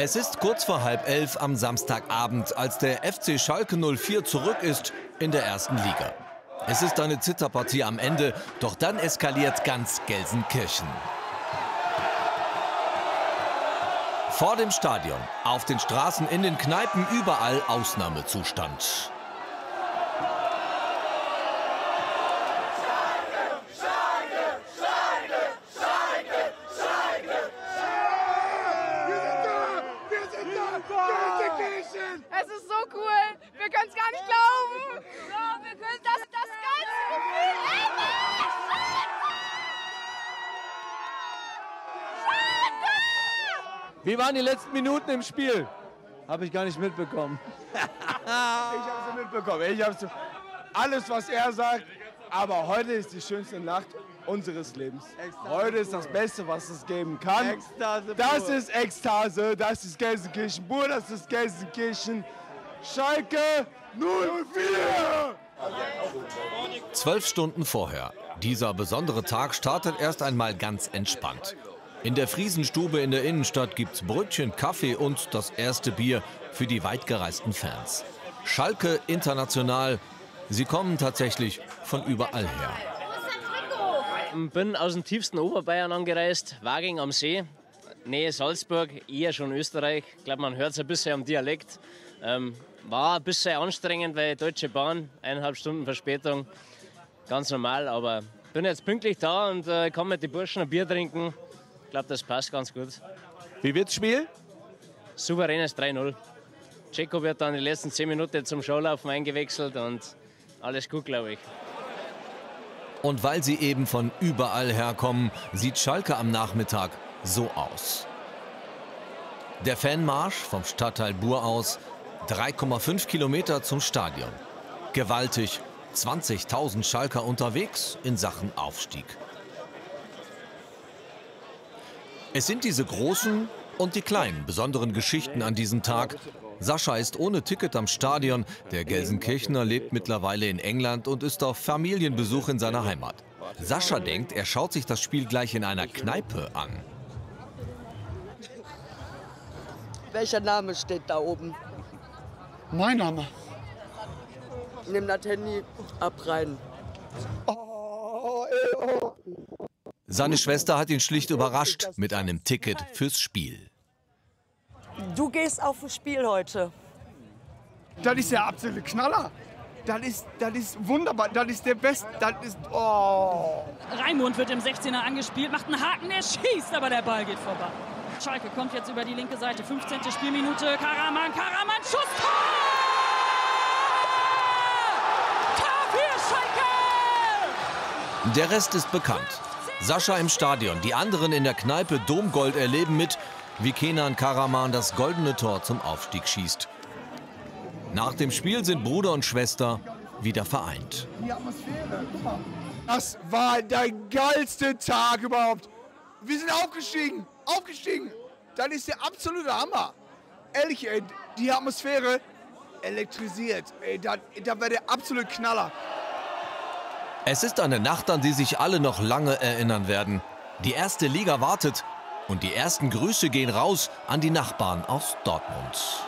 Es ist kurz vor 10:30 am Samstagabend, als der FC Schalke 04 zurück ist in der ersten Liga. Es ist eine Zitterpartie am Ende, doch dann eskaliert ganz Gelsenkirchen. Vor dem Stadion, auf den Straßen, in den Kneipen, überall Ausnahmezustand. Es ist so cool. Wir können es gar nicht glauben. Ja, wir können das ganze Gefühl ändern. Wie waren die letzten Minuten im Spiel? Habe ich gar nicht mitbekommen. Ich habe es mitbekommen. Ich habe alles, was er sagt. Aber heute ist die schönste Nacht unseres Lebens. Heute ist das Beste, was es geben kann. Ekstase Das pur. ist Ekstase, das ist Gelsenkirchen pur, das ist Gelsenkirchen. Schalke 04! 12 Stunden vorher. Dieser besondere Tag startet erst einmal ganz entspannt. In der Friesenstube in der Innenstadt gibt's Brötchen, Kaffee und das erste Bier für die weitgereisten Fans. Schalke international. Sie kommen tatsächlich von überall her. Ich bin aus dem tiefsten Oberbayern angereist, Waging am See, Nähe Salzburg, eher schon Österreich. Ich glaube, man hört es ein bisschen am Dialekt. War ein bisschen anstrengend, weil Deutsche Bahn, 1,5 Stunden Verspätung, ganz normal. Aber bin jetzt pünktlich da und kann mit den Burschen ein Bier trinken. Ich glaube, das passt ganz gut. Wie wird's Spiel? Souveränes 3-0. Dzeko wird dann die letzten 10 Minuten zum Schaulaufen eingewechselt und alles gut, glaube ich. Und weil sie eben von überall herkommen, sieht Schalke am Nachmittag so aus. Der Fanmarsch vom Stadtteil Buhr aus, 3,5 Kilometer zum Stadion. Gewaltig, 20.000 Schalker unterwegs in Sachen Aufstieg. Es sind diese großen und die kleinen besonderen Geschichten an diesem Tag. Sascha ist ohne Ticket am Stadion. Der Gelsenkirchener lebt mittlerweile in England und ist auf Familienbesuch in seiner Heimat. Sascha denkt, er schaut sich das Spiel gleich in einer Kneipe an. Welcher Name steht da oben? Mein Name. Nimm das Handy, ab rein. Seine Schwester hat ihn schlicht überrascht mit einem Ticket fürs Spiel. Du gehst auf das Spiel heute. Das ist der absolute Knaller. Das ist wunderbar. Das ist der Beste. Das ist. Oh. Raimund wird im 16er angespielt, macht einen Haken, er schießt, aber der Ball geht vorbei. Schalke kommt jetzt über die linke Seite, 15. Spielminute, Karaman, Schuss, Tor! Tor für Schalke! Der Rest ist bekannt. Sascha im Stadion, die anderen in der Kneipe Domgold erleben mit, wie Kenan Karaman das goldene Tor zum Aufstieg schießt. Nach dem Spiel sind Bruder und Schwester wieder vereint. Die Atmosphäre. Das war der geilste Tag überhaupt. Wir sind aufgestiegen. Das ist der absolute Hammer. Ehrlich, ey, die Atmosphäre elektrisiert. Ey, das war der absolute Knaller. Es ist eine Nacht, an die sich alle noch lange erinnern werden. Die erste Liga wartet und die ersten Grüße gehen raus an die Nachbarn aus Dortmund.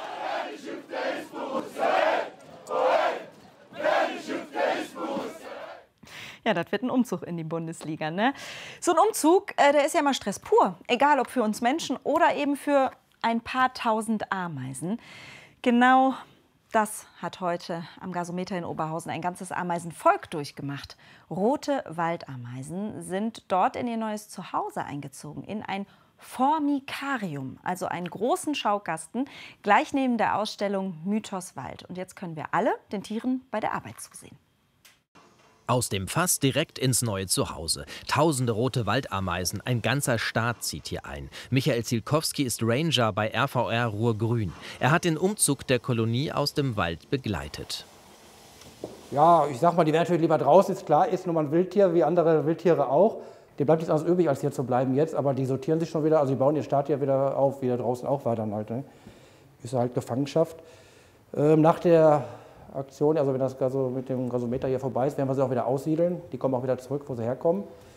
Ja, das wird ein Umzug in die Bundesliga, ne? So ein Umzug, der ist ja mal Stress pur. Egal, ob für uns Menschen oder eben für ein paar tausend Ameisen. Genau das hat heute am Gasometer in Oberhausen ein ganzes Ameisenvolk durchgemacht. Rote Waldameisen sind dort in ihr neues Zuhause eingezogen, in ein Formikarium, also einen großen Schaukasten, gleich neben der Ausstellung Mythos Wald. Und jetzt können wir alle den Tieren bei der Arbeit zusehen. Aus dem Fass direkt ins neue Zuhause. Tausende rote Waldameisen, ein ganzer Staat zieht hier ein. Michael Zielkowski ist Ranger bei RVR Ruhr-Grün. Er hat den Umzug der Kolonie aus dem Wald begleitet. Ja, ich sag mal, die werden natürlich lieber draußen, ist klar, ist nur mal ein Wildtier, wie andere Wildtiere auch. Dem bleibt nichts anderes übrig, als hier zu bleiben jetzt, aber die sortieren sich schon wieder, also die bauen ihr Staat ja wieder auf, wieder draußen auch weiter halt. Ne? Ist halt Gefangenschaft. Nach der Aktion, also wenn das mit dem Gasometer hier vorbei ist, werden wir sie auch wieder aussiedeln. Die kommen auch wieder zurück, wo sie herkommen.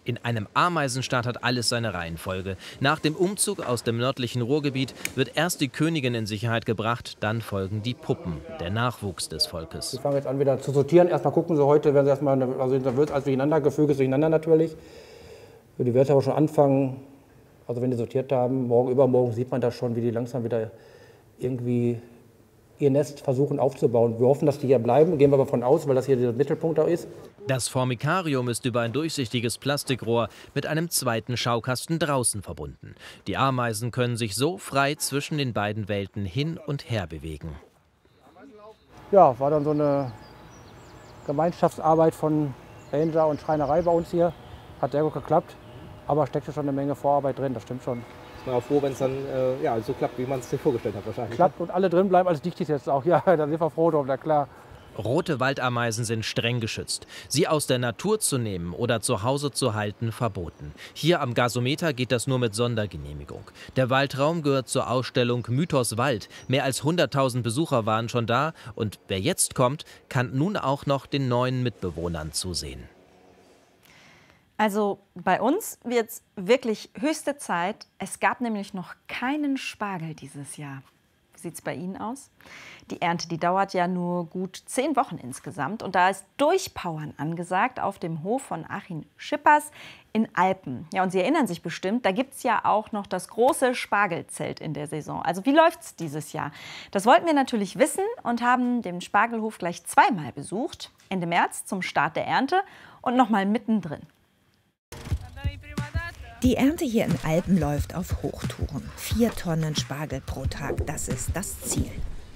In einem Ameisenstaat hat alles seine Reihenfolge. Nach dem Umzug aus dem nördlichen Ruhrgebiet wird erst die Königin in Sicherheit gebracht, dann folgen die Puppen, der Nachwuchs des Volkes. Wir fangen jetzt an wieder zu sortieren. Erstmal gucken sie heute, werden sie erstmal, also da wird es alles durcheinander, Gefüge ist durcheinander natürlich. Die werden aber schon anfangen, also wenn die sortiert haben, morgen, übermorgen sieht man das schon, wie die langsam wieder irgendwie ihr Nest versuchen aufzubauen. Wir hoffen, dass die hier bleiben, gehen wir aber davon aus, weil das hier der Mittelpunkt auch ist. Das Formikarium ist über ein durchsichtiges Plastikrohr mit einem zweiten Schaukasten draußen verbunden. Die Ameisen können sich so frei zwischen den beiden Welten hin und her bewegen. Ja, war dann so eine Gemeinschaftsarbeit von Ranger und Schreinerei bei uns hier. Hat sehr gut geklappt, aber steckte schon eine Menge Vorarbeit drin, das stimmt schon. Ich bin auch froh, wenn es dann so klappt, wie man es sich vorgestellt hat wahrscheinlich. Klappt und alle drin bleiben, alles dicht ist jetzt auch. Ja, da sind wir froh drum, na klar. Rote Waldameisen sind streng geschützt. Sie aus der Natur zu nehmen oder zu Hause zu halten, verboten. Hier am Gasometer geht das nur mit Sondergenehmigung. Der Waldraum gehört zur Ausstellung Mythos Wald. Mehr als 100.000 Besucher waren schon da und wer jetzt kommt, kann nun auch noch den neuen Mitbewohnern zusehen. Also bei uns wird es wirklich höchste Zeit. Es gab nämlich noch keinen Spargel dieses Jahr. Wie sieht es bei Ihnen aus? Die Ernte, die dauert ja nur gut 10 Wochen insgesamt. Und da ist Durchpowern angesagt auf dem Hof von Achim Schippers in Alpen. Ja, und Sie erinnern sich bestimmt, da gibt es ja auch noch das große Spargelzelt in der Saison. Also wie läuft es dieses Jahr? Das wollten wir natürlich wissen und haben den Spargelhof gleich zweimal besucht. Ende März zum Start der Ernte und nochmal mittendrin. Die Ernte hier in Alpen läuft auf Hochtouren. 4 Tonnen Spargel pro Tag, das ist das Ziel.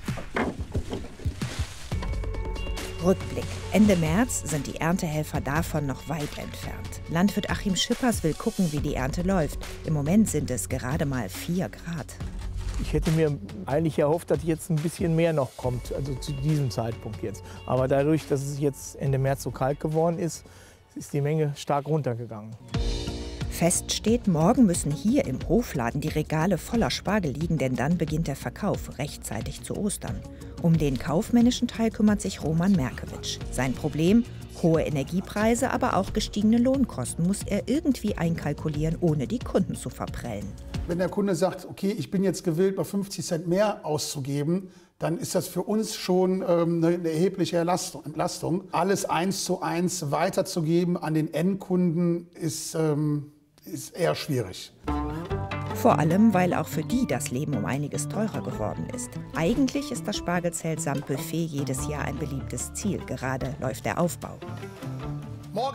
Rückblick. Ende März sind die Erntehelfer davon noch weit entfernt. Landwirt Achim Schippers will gucken, wie die Ernte läuft. Im Moment sind es gerade mal 4 Grad. Ich hätte mir eigentlich erhofft, dass jetzt ein bisschen mehr noch kommt, also zu diesem Zeitpunkt jetzt. Aber dadurch, dass es jetzt Ende März so kalt geworden ist, ist die Menge stark runtergegangen. Fest steht, morgen müssen hier im Hofladen die Regale voller Spargel liegen, denn dann beginnt der Verkauf rechtzeitig zu Ostern. Um den kaufmännischen Teil kümmert sich Roman Merkewitsch. Sein Problem? Hohe Energiepreise, aber auch gestiegene Lohnkosten muss er irgendwie einkalkulieren, ohne die Kunden zu verprellen. Wenn der Kunde sagt, okay, ich bin jetzt gewillt, mal 50 Cent mehr auszugeben, dann ist das für uns schon eine erhebliche Entlastung. Alles 1:1 weiterzugeben an den Endkunden ist eher schwierig. Vor allem, weil auch für die das Leben um einiges teurer geworden ist. Eigentlich ist das Spargelzelt samt Buffet jedes Jahr ein beliebtes Ziel. Gerade läuft der Aufbau. Morgen!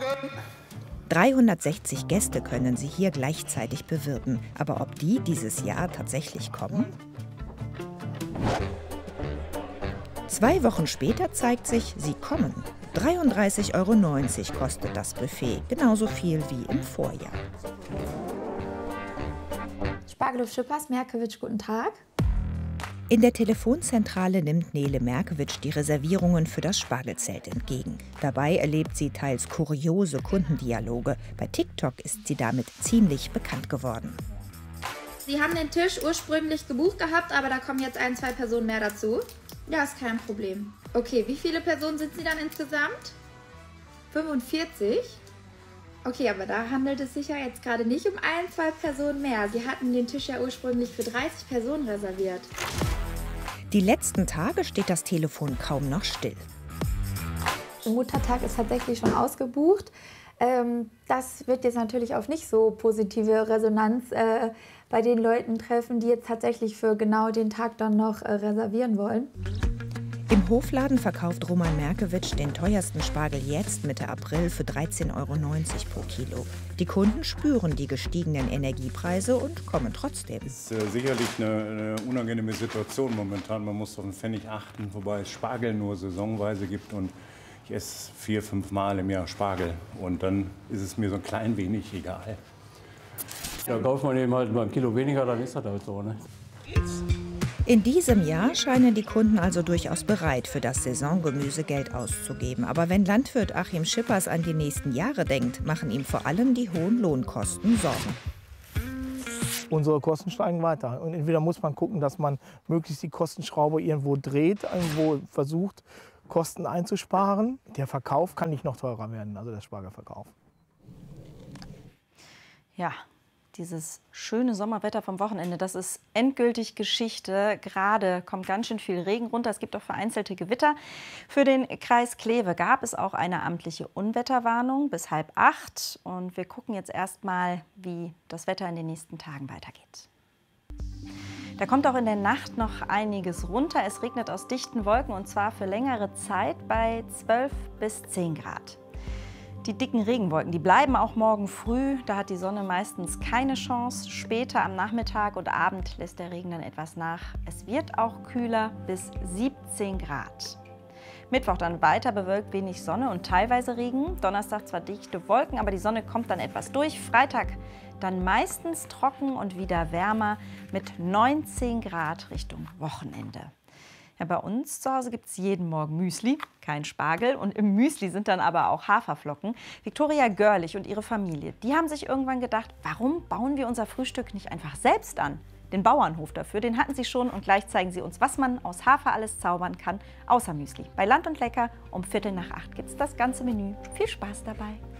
360 Gäste können Sie hier gleichzeitig bewirten. Aber ob die dieses Jahr tatsächlich kommen? 2 Wochen später zeigt sich, sie kommen. 33,90 € kostet das Buffet, genauso viel wie im Vorjahr. Spargelhof Schippers, Merkewitsch, guten Tag. In der Telefonzentrale nimmt Nele Merkewitsch die Reservierungen für das Spargelzelt entgegen. Dabei erlebt sie teils kuriose Kundendialoge. Bei TikTok ist sie damit ziemlich bekannt geworden. Sie haben den Tisch ursprünglich gebucht gehabt, aber da kommen jetzt 1, 2 Personen mehr dazu. Ja, ist kein Problem. Okay, wie viele Personen sind Sie dann insgesamt? 45? Okay, aber da handelt es sich ja jetzt gerade nicht um 1, 2 Personen mehr. Sie hatten den Tisch ja ursprünglich für 30 Personen reserviert. Die letzten Tage steht das Telefon kaum noch still. Der Muttertag ist tatsächlich schon ausgebucht. Das wird jetzt natürlich auf nicht so positive Resonanz bei den Leuten treffen, die jetzt tatsächlich für genau den Tag dann noch reservieren wollen. Im Hofladen verkauft Roman Merkewitsch den teuersten Spargel jetzt Mitte April für 13,90 € pro Kilo. Die Kunden spüren die gestiegenen Energiepreise und kommen trotzdem. Es ist sicherlich eine unangenehme Situation momentan. Man muss auf den Pfennig achten, wobei es Spargel nur saisonweise gibt. Und ich esse 4, 5 Mal im Jahr Spargel. Und dann ist es mir so ein klein wenig egal. Ja, kauft man eben halt mal ein Kilo weniger, dann ist das halt so, ne? In diesem Jahr scheinen die Kunden also durchaus bereit, für das Saisongemüse Geld auszugeben. Aber wenn Landwirt Achim Schippers an die nächsten Jahre denkt, machen ihm vor allem die hohen Lohnkosten Sorgen. Unsere Kosten steigen weiter. Und entweder muss man gucken, dass man möglichst die Kostenschraube irgendwo dreht, irgendwo versucht, Kosten einzusparen. Der Verkauf kann nicht noch teurer werden, also der Spargelverkauf. Ja, dieses schöne Sommerwetter vom Wochenende, das ist endgültig Geschichte. Gerade kommt ganz schön viel Regen runter. Es gibt auch vereinzelte Gewitter. Für den Kreis Kleve gab es auch eine amtliche Unwetterwarnung bis 7:30. Und wir gucken jetzt erstmal, wie das Wetter in den nächsten Tagen weitergeht. Da kommt auch in der Nacht noch einiges runter. Es regnet aus dichten Wolken und zwar für längere Zeit bei 12 bis 10 Grad. Die dicken Regenwolken, die bleiben auch morgen früh. Da hat die Sonne meistens keine Chance. Später am Nachmittag und Abend lässt der Regen dann etwas nach. Es wird auch kühler bis 17 Grad. Mittwoch dann weiter bewölkt, wenig Sonne und teilweise Regen. Donnerstag zwar dichte Wolken, aber die Sonne kommt dann etwas durch. Freitag dann meistens trocken und wieder wärmer mit 19 Grad Richtung Wochenende. Ja, bei uns zu Hause gibt es jeden Morgen Müsli, kein Spargel. Und im Müsli sind dann aber auch Haferflocken. Viktoria Görlich und ihre Familie, die haben sich irgendwann gedacht, warum bauen wir unser Frühstück nicht einfach selbst an? Den Bauernhof dafür, den hatten sie schon und gleich zeigen sie uns, was man aus Hafer alles zaubern kann, außer Müsli. Bei Land und Lecker um 7:45 gibt es das ganze Menü. Viel Spaß dabei!